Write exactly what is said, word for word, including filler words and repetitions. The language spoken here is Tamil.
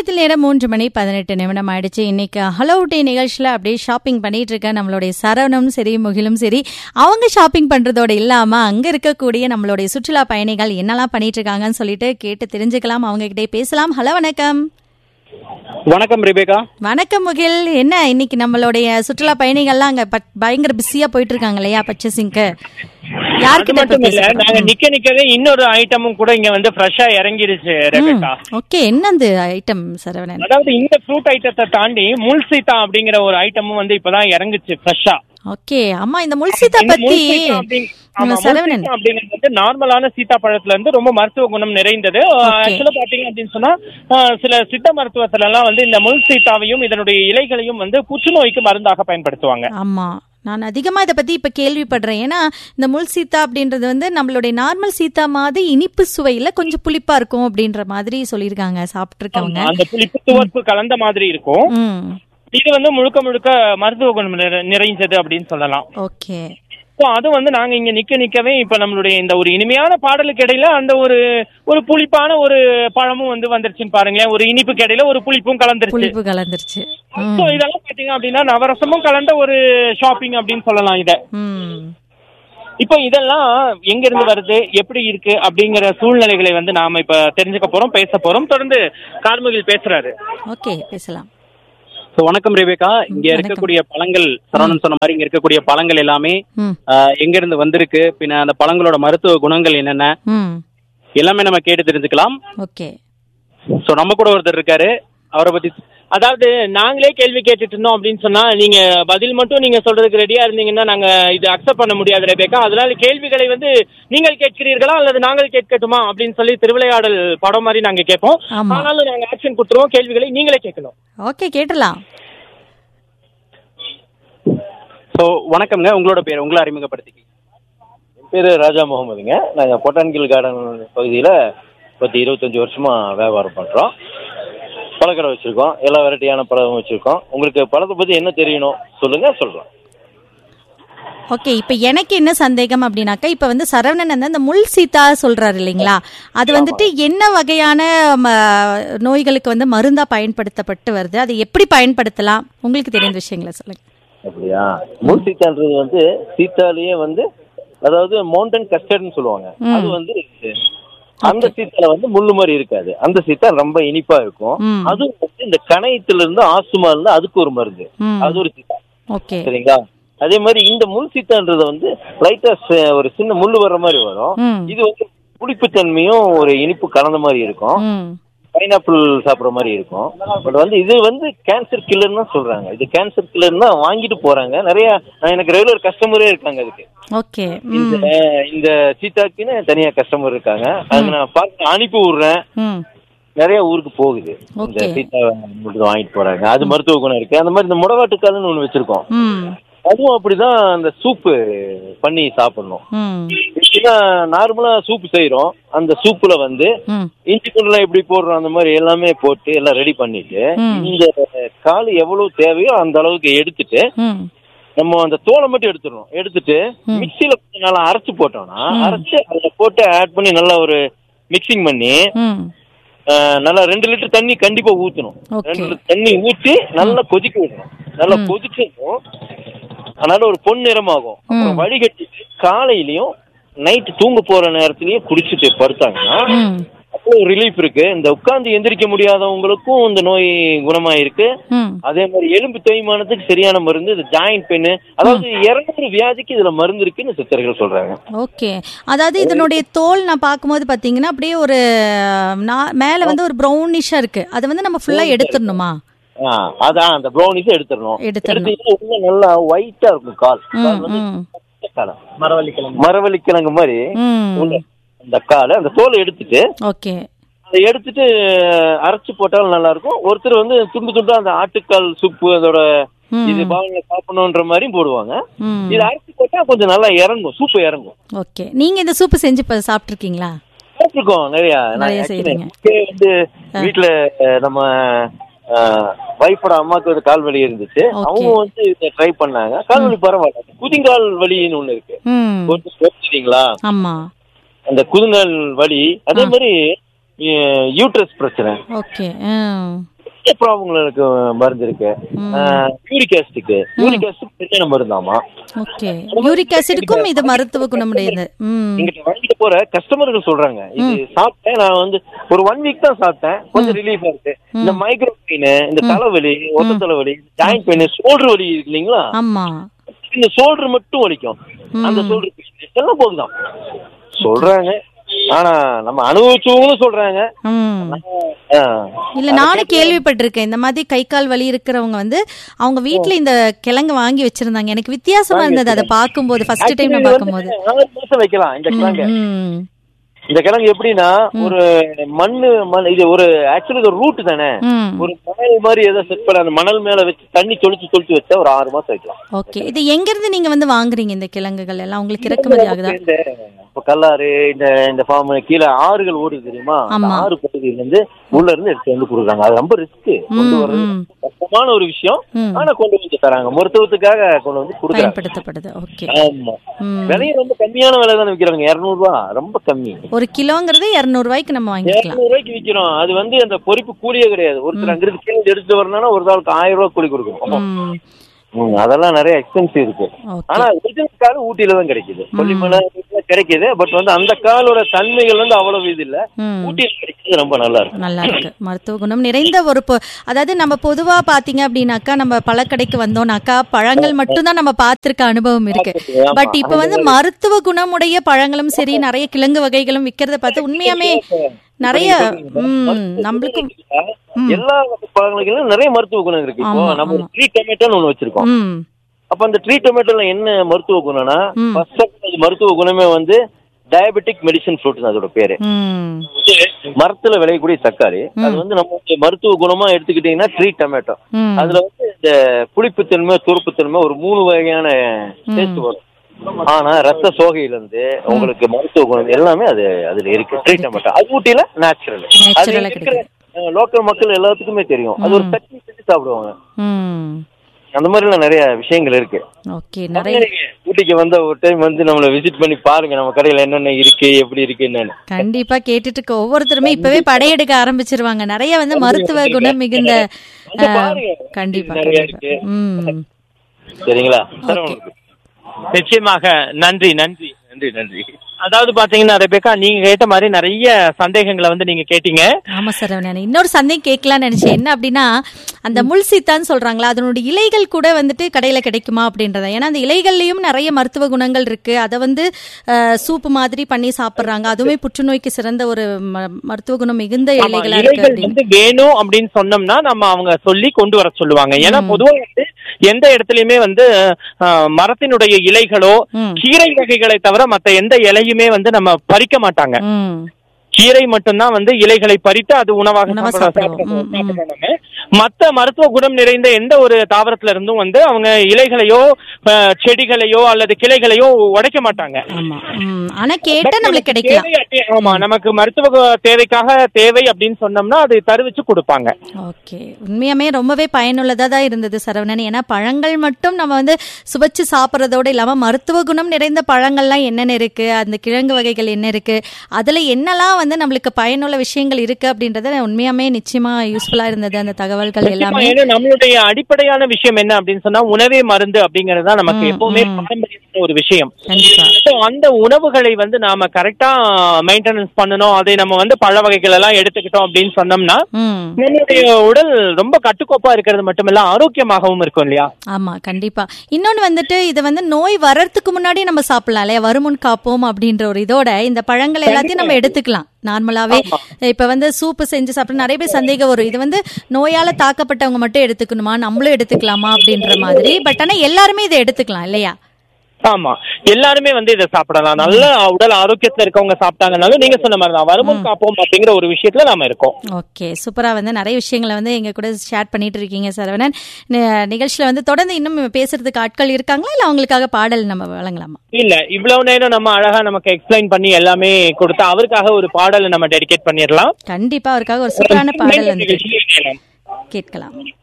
நிலையத்தில் நேரம் மூன்று மணி பதினெட்டு நிமிடம் ஆயிடுச்சு. இன்னைக்கு ஹலோ டே நிகழ்ச்சியில் அப்படியே ஷாப்பிங் பண்ணிட்டு இருக்க நம்மளுடைய சரவணனும் சரி முகிலும் சரி, அவங்க ஷாப்பிங் பண்றதோட இல்லாம அங்க இருக்கக்கூடிய நம்மளுடைய சுற்றுலா பயணிகள் என்னெல்லாம் பண்ணிட்டு இருக்காங்கன்னு சொல்லிட்டு கேட்டு தெரிஞ்சுக்கலாம். அவங்க கிட்டே பேசலாம். ஹலோ, வணக்கம். வணக்கம் ரெபேக்கா. வணக்கம் முகில். என்ன இன்னைக்கு நம்மளுடைய சுற்றுலா பயணிகள்லாம் அங்க பயங்கர பிஸியா போயிட்டு இருக்காங்க இல்லையா பர்ச்சேசிங்க்கு? நாங்க நிக்க நிக்கவே இன்னொரு ஐட்டமும் கூட இங்க வந்து ஃப்ரெஷ்ஷா இறங்கிருச்சு ரெபேக்கா. ஓகே, என்ன அந்த ஐட்டம் சரவணன்? அதாவது இந்த ஃப்ரூட் ஐட்டத்தை தாண்டி முல்சீதா அப்படிங்கிற ஒரு ஐட்டமும் வந்து இப்பதான் இறங்குச்சு ஃப்ரெஷ்ஷா. ஓகே, அம்மா இந்த முல்சீதா பத்தி சரவணன் அப்படிங்கிறது நார்மலான சீதா பழத்துல இருந்து ரொம்ப மருத்துவ குணம் நிறைந்தது. ஆக்சுவலா பாத்தீங்க அப்படின்னு சொன்னா சில சித்த மருத்துவத்துல எல்லாம் வந்து இந்த முல்சீதாவையும் இதனுடைய இலைகளையும் வந்து புற்றுநோய்க்கு மருந்தாக பயன்படுத்துவாங்க. ஆமா, நான் அதிகமா இதை பத்தி இப்ப கேள்விப்படுறேன். ஏன்னா இந்த முள் சீத்தா அப்படின்றது வந்து நம்மளுடைய நார்மல் சீத்தா மாதிரி இனிப்பு சுவையில கொஞ்சம் புளிப்பா இருக்கும் அப்படின்ற மாதிரி சொல்லியிருக்காங்க சாப்பிட்டு இருக்கவங்க. அந்த புளிப்பு துவர்ப்பு கலந்த மாதிரி இருக்கும். இது வந்து முழுக்க முழுக்க மருத்துவ குணம் நிறைஞ்சது அப்படின்னு சொல்லலாம். ஓகே, அது வந்து நாங்க இங்க நிக்க நிக்கவே இப்ப நம்மளுடைய இந்த ஒரு இனிமையான பாடலுக்கு இடையில அந்த ஒரு ஒரு புளிப்பான ஒரு பழமும் வந்து வந்துருச்சுன்னு பாருங்களேன். ஒரு இனிப்புக்கு இடையில ஒரு புளிப்பும் கலந்துருச்சு புளிப்பு கலந்துருச்சு இதெல்லாம் பாத்தீங்க அப்படின்னா நவரசமும் கலந்த ஒரு ஷாப்பிங் அப்படின்னு சொல்லலாம் இத. இப்ப இதெல்லாம் எங்க இருந்து வருது, எப்படி இருக்கு அப்படிங்கிற சூழ்நிலைகளை வந்து நாம இப்ப தெரிஞ்சுக்க போறோம், பேச போறோம். தொடர்ந்து கார்முகில் பேசுறாரு. ஓகே, பேசலாம். வணக்கம் ரெபேக்கா. இங்க இருக்கக்கூடிய பழங்கள், சரவணன் சொன்ன மாதிரி இங்க இருக்கக்கூடிய பழங்கள் எல்லாமே எங்க இருந்து வந்திருக்கு, பின்ன அந்த பழங்களோட மருத்துவ குணங்கள் என்னென்ன எல்லாமே நம்ம கேட்டு தெரிஞ்சுக்கலாம். ஓகே, சோ நம்ம கூட ஒருத்தர் இருக்காரு, அவரை பத்தி. அதாவது நாங்களே கேள்வி கேட்டுட்டு இருந்தோம் அப்படின்னு சொன்னா நீங்க பதில் மட்டும் நீங்க சொல்றதுக்கு ரெடியா இருந்தீங்கன்னா நாங்க இது அக்செப்ட் பண்ண முடியாது ரெபேக்கா. அதனால கேள்விகளை வந்து நீங்கள் கேட்கிறீர்களா அல்லது நாங்கள் கேட்கட்டுமா அப்படின்னு சொல்லி திருவிளையாடல் படம் மாதிரி நாங்க கேட்போம். ஆனாலும் நாங்க ஆக்ஷன் கொடுத்துருவோம், கேள்விகளை நீங்களே கேட்கணும். ஓகே, கேட்டலாம். ஸோ வணக்கம்ங்க, உங்களோட பேர் உங்களை அறிமுகப்படுத்திக்க. என் பேர் ராஜா முகமதுங்க. நாங்கள் பொட்டானிக்கல் கார்டன் பகுதியில் பத்து இருபத்தஞ்சி வருஷமா வியாபாரம் பண்ணுறோம். பழக்கடை வச்சுருக்கோம், எல்லா வெரைட்டியான பழமும் வச்சுருக்கோம். உங்களுக்கு பழத்தை பற்றி என்ன தெரியணும் சொல்லுங்க, சொல்கிறோம். ஓகே, இப்போ எனக்கு என்ன சந்தேகம் அப்படின்னாக்கா, இப்போ வந்து சரவணன் வந்து அந்த முள் சீத்தா சொல்றாரு இல்லைங்களா, அது வந்துட்டு என்ன வகையான நோய்களுக்கு வந்து மருந்தா பயன்படுத்தப்பட்டு வருது, அதை எப்படி பயன்படுத்தலாம், உங்களுக்கு தெரிந்த விஷயங்களை சொல்லுங்க. அப்படியா? முள் சீத்தான்றது வந்து சீத்தாலேயே வந்து அதாவது மவுண்டன் கஸ்டர்ட்னு சொல்லுவாங்க. அது வந்து அந்த சீத்தால வந்து முள்ளு மாதிரி இருக்காது, அந்த சீத்தா ரொம்ப இனிப்பா இருக்கும். அது வந்து இந்த கணையத்துல இருந்து ஆஸ்துமா இருந்து அதுக்கு ஒரு மருந்து, அது ஒரு சீத்தா. சரிங்களா? அதே மாதிரி இந்த முள் சீத்தான்றது வந்து லைட்டா ஒரு சின்ன முள்ளு வர்ற மாதிரி வரும். இது வந்து புளிப்புத்தன்மையும் ஒரு இனிப்பு கலந்த மாதிரி இருக்கும், பைனாப்பிள் சாப்பிட்ற மாதிரி இருக்கும். பட் வந்து இது வந்து கேன்சர் கில்லர்னு தான் சொல்றாங்க. இது கேன்சர் கில்லர்னு தான் வாங்கிட்டு போறாங்க நிறைய. எனக்கு ரெகுலர் கஸ்டமரே இருக்காங்க அதுக்கு. ஓகே, இந்த இந்த சீத்தாக்குன்னு தனியா கஸ்டமர் இருக்காங்க. அது நான் பார்த்து அனுப்பி விடுறேன், நிறைய ஊருக்கு போகுது. இந்த சீத்தா வாங்கிட்டு போறாங்க, அது மருத்துவ குணம் இருக்கு. அந்த மாதிரி இந்த முடவாட்டுக்கால்னு ஒண்ணு வச்சிருக்கோம், அதுவும் அப்படிதான். அந்த சூப்பு பண்ணி சாப்பிடணும். நார்மலா சூப்பு செய்யறோம், அந்த சூப்புல வந்து இஞ்சி பூண்டுலாம் எப்படி போடுறோம் அந்த மாதிரி எல்லாமே போட்டு எல்லாம் ரெடி பண்ணிட்டு இந்த கால் எவ்வளவு தேவையோ அந்த அளவுக்கு எடுத்துட்டு நம்ம அந்த தோலை மட்டும் எடுத்துடணும். எடுத்துட்டு மிக்சியில கொஞ்சம் நல்லா அரைச்சு போட்டோம்னா, அரைச்சு அதுல போட்டு ஆட் பண்ணி நல்லா ஒரு மிக்சிங் பண்ணி நல்லா ரெண்டு லிட்டர் தண்ணி கண்டிப்பா ஊத்தணும். ரெண்டு லிட்டர் தண்ணி ஊற்றி நல்லா கொதிக்க விடணும். நல்லா கொதிச்சதும் அதனால ஒரு பொன் நிறமாகும். அப்புறம் வடிகட்டிட்டு காலையிலயும் நைட்டு தூங்க போற நேரத்திலயும் குடிச்சிட்டு படுத்தாங்கன்னா அப்போ ரிலீஃப் இருக்கு. இந்த உட்கார்ந்து எந்திரிக்க முடியாதவங்களுக்கும் இந்த நோய் குணமாயிருக்கு. அதே மாதிரி எலும்பு தேய்மானத்துக்கு சரியான மருந்து, இது ஜாயிண்ட் பெயின், அதாவது இருநூறு வியாதிக்கு இதுல மருந்து இருக்குன்னு சித்தர்கள் சொல்றாங்க. ஓகே, அதாவது இதனுடைய தோல் நான் பார்க்கும்போது பாத்தீங்கன்னா அப்படியே ஒரு மேல வந்து ஒரு ப்ரௌனிஷா இருக்கு, அதை வந்து நம்ம ஃபுல்லா எடுத்துடணுமா? அதான் அந்த ப்ரௌனிஷ் எடுத்துடணும். எடுத்துட்டு நல்லா ஒயிட்டா இருக்கும் கால், மரவள்ளிக்கிழங்கு மாதிரி அந்த காலை, அந்த தோலை எடுத்துட்டு அதை எடுத்துட்டு அரைச்சு போட்டாலும் நல்லா இருக்கும். ஒருத்தர் வந்து துண்டு துண்டா அந்த ஆட்டுக்கால் சூப்பு அதோட இது பாவனை சாப்பிடணுன்ற மாதிரியும் போடுவாங்க. இது அரைச்சு போட்டா கொஞ்சம் நல்லா இறங்கும், சூப்பு இறங்கும். ஓகே, நீங்க இந்த சூப்பு செஞ்சு சாப்பிட்டு இருக்கீங்களா? சாப்பிட்டுருக்கோம் நிறைய. வந்து வீட்டுல நம்ம வைஃபோட அம்மாக்கு ஒரு கால் வலி இருந்துச்சு, அவங்க வந்து இதை ட்ரை பண்ணாங்க. கால் வலி பரவாயில்ல. குதிங்கால் வலின்னு ஒண்ணு இருக்கு, அந்த குதிங்கால் வலி. அதே மாதிரி யூட்ரஸ் பிரச்சனை, ப்ராப்ளங்களுக்கு மருந்து இருக்கு. யூரிக் ஆசிட்க்கு யூரிக் ஆசிட் என்ன மருந்தாமா? ஓகே, யூரிக் ஆசிட்க்கும் இது மருத்துவ குணமுடையது. இங்க வாங்கிட்டு போற கஸ்டமர்கள் சொல்றாங்க, இது சாப்பிட்டேன் நான் வந்து ஒரு ஒன் வீக் தான் சாப்பிட்டேன், கொஞ்சம் ரிலீஃபா இருக்கு. இந்த மைக்ரோ பெயின், இந்த தலைவலி, ஒத்த தலைவலி, ஜாயிண்ட் பெயின், ஷோல்டர் வலி இருக்கு இல்லைங்களா, ஆமா, இந்த ஷோல்டர் மட்டும் வலிக்கும், அந்த ஷோல்டர் பெயின் எல்லாம் போகுதான் சொல்றாங்க. ஆனா நம்ம அனுபவிச்சவங்களும் சொல்றாங்க. இல்ல, நானும் கேள்விப்பட்டிருக்கேன் இந்த மாதிரி கை கால் வலி இருக்கிறவங்க வந்து அவங்க வீட்டுல இந்த கிழங்கு வாங்கி வச்சிருந்தாங்க. எனக்கு வித்தியாசமா இருந்தது அதை பார்க்கும்போது, ஃபர்ஸ்ட் டைம் நான் பார்க்கும்போது. ஆறு மாசம் வைக்கலாம் இந்த கிழங்கு. இந்த கிழங்கு எப்படின்னா ஒரு மண்ணு மண் இது ஒரு ஆக்சுவலி இது ஒரு ரூட் தானே, ஒரு மணல் மாதிரி ஏதோ செட் பண்ண அந்த மணல் மேல வச்சு தண்ணி தொளிச்சு தொளிச்சு வச்சா ஒரு ஆறு மாசம் வைக்கலாம். ஓகே, இது எங்க இருந்து நீங்க வந்து வாங்குறீங்க இந்த கிழங்குகள் எல்லாம்? உங்களுக்கு இறக்குமதி ஆகுதா? இப்ப கல்லாறு இந்த இந்த ஃபார்ம் கீழே ஆறுகள் ஓடுது தெரியுமா, ஆறு பகுதியில இருந்து உள்ள இருந்து எடுத்து வந்து கொடுக்குறாங்க. அது ரொம்ப ரிஸ்க், கொண்டு வர்றது கஷ்டமான ஒரு விஷயம். ஆனா கொண்டு வந்து தராங்க, மருத்துவத்துக்காக கொண்டு வந்து கொடுக்கப்படுது. ஆமா, விலையும் ரொம்ப கம்மியான விலை தானே விற்கிறாங்க, இருநூறு ரூபா, ரொம்ப கம்மி. ஒரு கிலோங்கிறது இருநூறு ரூபாய்க்கு நம்ம வாங்கிக்கலாம். இருநூறு ரூபாய்க்கு விற்கிறோம். அது வந்து அந்த பொறிப்பு கூலியே கிடையாது. ஒருத்தர் அங்கிருந்து கீழே எடுத்து வரணும்னா ஒரு நாளுக்கு ஆயிரம் ரூபாய் கூலி கொடுக்கணும். அதெல்லாம் நிறைய எக்ஸ்பென்சிவ் இருக்கு. ஆனா ஒரிஜினல் கால் ஊட்டியில தான் கிடைக்குது, கொல்லிமலை கிடைக்குது. பட் வந்து அந்த காலோட தன்மைகள் வந்து அவ்வளவு இது இல்ல, ஊட்டியில் கிடைக்கிறது ரொம்ப நல்லா இருக்கு. நல்லா இருக்கு, மருத்துவ குணம் நிறைந்த ஒரு, அதாவது நம்ம பொதுவா பாத்தீங்க அப்படின்னாக்கா நம்ம பழக்கடைக்கு வந்தோம்னாக்கா பழங்கள் மட்டும் தான் நம்ம பார்த்திருக்க அனுபவம் இருக்கு. பட் இப்ப வந்து மருத்துவ குணமுடைய பழங்களும் சரி, நிறைய கிழங்கு வகைகளும் விக்கிறத பார்த்து உண்மையாமே நிறைய நம்மளுக்கு எல்லா பழங்களுக்கும் நிறைய மருத்துவ குணம் இருக்கு. இப்போ நம்ம ட்ரீ டொமேட்டோன்னு ஒண்ணு வச்சிருக்கோம். அப்ப அந்த ட்ரீ டொமேட்டோல என்ன மருத்துவ குணம்னா, ஃபர்ஸ்ட் மருத்துவ குணமே வந்து டயபெட்டிக் மெடிசன் ஃப்ரூட் அதோட பேரு. மரத்துல விளையக்கூடிய தக்காளி, அது வந்து நம்ம மருத்துவ குணமா எடுத்துக்கிட்டீங்கன்னா ட்ரீ டொமேட்டோ. அதுல வந்து இந்த புளிப்புத்தன்மை, துருப்புத்தன்மை ஒரு மூணு வகையான டேஸ்ட் வரும். ஆனா ரத்த சோகையில இருந்து உங்களுக்கு மருத்துவ குணம் எல்லாமே அது அதுல இருக்கு. ட்ரீ டொமேட்டோ அது ஊட்டியில நேச்சுரல், அது இருக்கிற லோக்கல் மக்கள் எல்லாத்துக்குமே தெரியும். அது ஒரு சட்னி செஞ்சு சாப்பிடுவாங்க. அந்த மாதிரி எல்லாம் நிறைய விஷயங்கள் இருக்கு. ஊட்டிக்கு வந்த ஒரு டைம் வந்து நம்மள விசிட் பண்ணி பாருங்க, நம்ம கடையில என்னென்ன இருக்கு, எப்படி இருக்கு என்னன்னு. கண்டிப்பா கேட்டுட்டு இருக்க ஒவ்வொருத்தருமே இப்பவே படையெடுக்க ஆரம்பிச்சிருவாங்க. நிறைய வந்து மருத்துவ குணம் மிகுந்த கண்டிப்பா இருக்கு. சரிங்களா? நிச்சயமாக. நன்றி நன்றி நன்றி நன்றி. அதாவது பாத்தீங்கன்னா ரெபேக்கா, நீங்க கேட்ட மாதிரி நிறைய சந்தேகங்களை வந்து நீங்க கேட்டீங்க. ஆமா சார், நான் இன்னொரு சந்தேகம் கேட்கலாம்னு நினைச்சேன். என்ன அப்படின்னா, அந்த முள் சீத்தான்னு சொல்றாங்களா, அதனுடைய இலைகள் கூட வந்துட்டு கடையில கிடைக்குமா அப்படின்றத. ஏன்னா அந்த இலைகள்லயும் நிறைய மருத்துவ குணங்கள் இருக்கு. அதை வந்து சூப்பு மாதிரி பண்ணி சாப்பிடுறாங்க. அதுவுமே புற்றுநோய்க்கு சிறந்த ஒரு மருத்துவ குணம் மிகுந்த இலைகளா இருக்கு. வந்து வேணும் அப்படின்னு சொன்னோம்னா நம்ம அவங்க சொல்லி கொண்டு வர சொல்லுவாங்க. ஏன்னா பொதுவாக வந்து எந்த இடத்துலயுமே வந்து மரத்தினுடைய இலைகளோ கீரை வகைகளை தவிர மத்த எந்த இலையுமே வந்து நம்ம பறிக்க மாட்டாங்க. கீரை மட்டும்தான் வந்து இலைகளை பறித்து அது உணவாக சாப்பிடுறாங்க. மத்த மருத்துவ குணம் நிறைந்த எந்த ஒரு தாவரத்துல இருந்தும் வந்து அவங்க இலைகளையோ செடிகளையோ அல்லது கிளைகளையோ உடைக்க மாட்டாங்க. ஆனா கேட்டா நமக்கு கிடைக்கும். ஆமா, நமக்கு மருத்துவ தேவைக்காக தேவை அப்படின்னு சொன்னோம்னா அது தருவிச்சு கொடுப்பாங்க. ஓகே, உண்மையாமே ரொம்பவே பயனுள்ளதா தான் இருந்தது சரவணன். ஏன்னா பழங்கள் மட்டும் நம்ம வந்து சுவைச்சு சாப்பிட்றதோட இல்லாம மருத்துவ குணம் நிறைந்த பழங்கள்லாம் என்னென்ன இருக்கு, அந்த கிழங்கு வகைகள் என்ன இருக்கு, அதுல என்னெல்லாம் வந்து நம்மளுக்கு பயனுள்ள விஷயங்கள் இருக்கு அப்படின்றத உண்மையாமே நிச்சயமா யூஸ்ஃபுல்லா இருந்தது அந்த தகவல்கள் எல்லாமே. நம்மளுடைய அடிப்படையான விஷயம் என்ன அப்படின்னு சொன்னா உணவே மருந்து அப்படிங்கறது தான் நமக்கு எப்பவுமே பாரம்பரியமான ஒரு விஷயம். அந்த உணவுகளை வந்து நாம கரெக்டா மெயின்டெனன்ஸ் பண்ணணும். அதை நம்ம வந்து பழ வகைகள் எல்லாம் எடுத்துக்கிட்டோம் அப்படின்னு சொன்னோம்னா நம்மளுடைய உடல் ரொம்ப கட்டுக்கோப்பா இருக்கிறது மட்டுமில்ல ஆரோக்கியமாகவும் இருக்கும் இல்லையா? ஆமா, கண்டிப்பா. இன்னொன்னு வந்துட்டு இது வந்து நோய் வர்றதுக்கு முன்னாடி நம்ம சாப்பிடலாம் இல்லையா, வருமுன் காப்போம் அப்படின்ற ஒரு இதோட இந்த பழங்கள் எல்லாத்தையும் நம்ம எடுத்துக்கலாம் நார்மலாவே. இப்ப வந்து சூப்பு செஞ்சு சாப்பிட நிறைய பேர் சந்தேகம் வரும், இது வந்து நோயால தாக்கப்பட்டவங்க மட்டும் எடுத்துக்கணுமா, நம்மளும் எடுத்துக்கலாமா அப்படின்ற மாதிரி. பட் ஆனா எல்லாருமே இதை எடுத்துக்கலாம் இல்லையா? ஆமா, எல்லாருமே வந்து இதை சாப்பிடலாம். நல்ல உடல் ஆரோக்கியத்துல இருக்கவங்க சாப்பிட்டாங்கனாலும் நீங்க சொன்ன மாதிரி தான் வருமுன் காப்போம் அப்படிங்கிற ஒரு விஷயத்துல நாம இருக்கோம். ஓகே, சூப்பரா வந்து நிறைய விஷயங்களை வந்து எங்க கூட ஷேர் பண்ணிட்டு இருக்கீங்க சரவணன். நிகழ்ச்சியில வந்து தொடர்ந்து இன்னும் பேசுறதுக்கு ஆட்கள் இருக்காங்களா, இல்ல அவங்களுக்காக பாடல் நம்ம வழங்கலாமா? இல்ல, இவ்வளவு நேரம் நம்ம அழகா நமக்கு எக்ஸ்பிளைன் பண்ணி எல்லாமே கொடுத்தா அவருக்காக ஒரு பாடலை நம்ம டெடிகேட் பண்ணிடலாம். கண்டிப்பா, அவருக்காக ஒரு சூப்பரான பாடல் வந்து கேட்கலாம்.